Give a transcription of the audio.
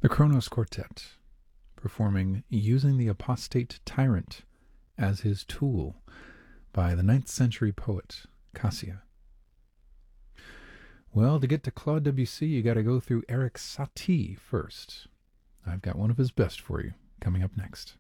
The Kronos Quartet, performing Using the Apostate Tyrant as His Tool by the 9th century poet Cassia. Well, to get to Claude Debussy, you got to go through Erik Satie first. I've got one of his best for you coming up next.